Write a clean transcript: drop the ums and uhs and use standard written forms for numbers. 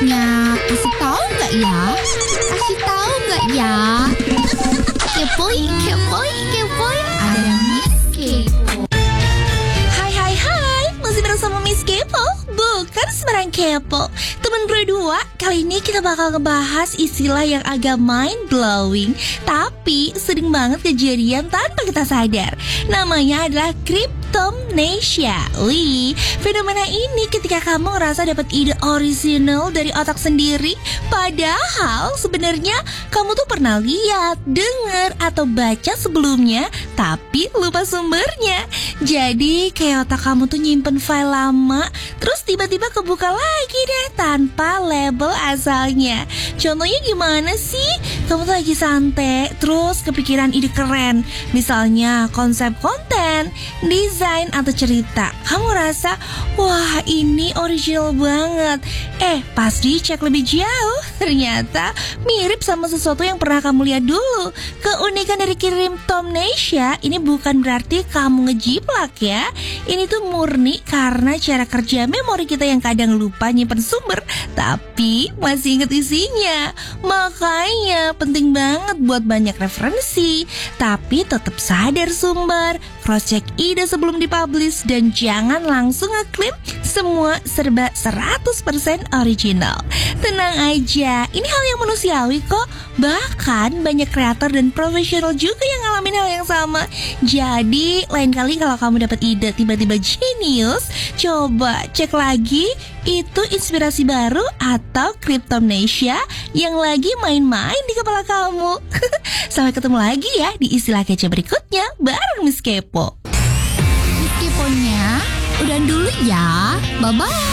berikutnya. Kasih tahu nggak ya? Kasih tahu nggak ya? Kepoin, kepoin, kepoin. Ada Miss Kepo. Hai, masih bersama Miss Kepo. Bukan sembarang kepo. Temen gue dua, kali ini kita bakal ngebahas istilah yang agak mind-blowing, tapi sering banget kejadian tanpa kita sadar. Namanya adalah Cryptomnesia. Wih, fenomena ini ketika kamu ngerasa dapat ide orisinal dari otak sendiri, padahal sebenarnya kamu tuh pernah lihat, dengar, atau baca sebelumnya, tapi lupa sumbernya. Jadi kayak otak kamu tuh nyimpen file lama, terus tiba-tiba kebuka lagi deh tanpa label asalnya. Contohnya gimana sih? Kamu tuh lagi santai, terus kepikiran ide keren, misalnya konsep konten, desain, atau cerita. Kamu rasa, wah ini original banget. Pas dicek lebih jauh, ternyata mirip sama sesuatu yang pernah kamu lihat dulu. Keunikan dari Cryptomnesia ini bukan berarti kamu ngejiplak ya. Ini tuh murni karena cara kerja memori kita yang kadang lupa nyimpen sumber, tapi masih inget isinya. Makanya penting banget buat banyak referensi, tapi tetap sadar sumber, cross check ide sebelum dipublish, dan jangan langsung ngeklaim semua serba 100% original. Tenang aja, ini hal yang manusiawi kok. Bahkan banyak kreator dan profesional juga yang ngalamin hal yang sama. Jadi lain kali kalau kamu dapat ide tiba-tiba genius, coba cek lagi itu inspirasi baru atau Cryptomnesia yang lagi main-main di kepala kamu. Sampai ketemu lagi ya di istilah kece berikutnya bareng Miss Kepo. Miss Keponya, udah dulu ya. Bye-bye.